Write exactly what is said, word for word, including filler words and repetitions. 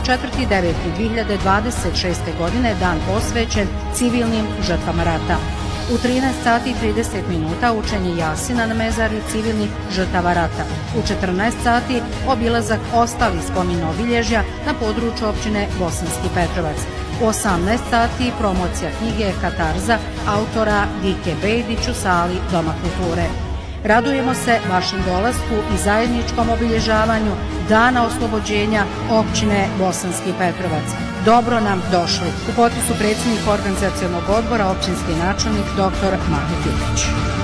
četvrti deveti dve hiljade dvadeset šeste. godine dan posvećen civilnim žrtvama rata. U trinaest sati i trideset minuta učenje Jasina na mezarju civilnih žrtava rata. U četrnaest sati obilazak ostalih spomen obilježja na području općine Bosanski Petrovac. U osamnaest sati promocija knjige Katarza autora Dike Bejdić u sali Doma kulture. Radujemo se vašem dolasku i zajedničkom obilježavanju Dana oslobođenja općine Bosanski Petrovac. Dobro nam došli. U potpisu predsjednik organizacionog odbora općinski načelnik dr. Mahmet Ilić.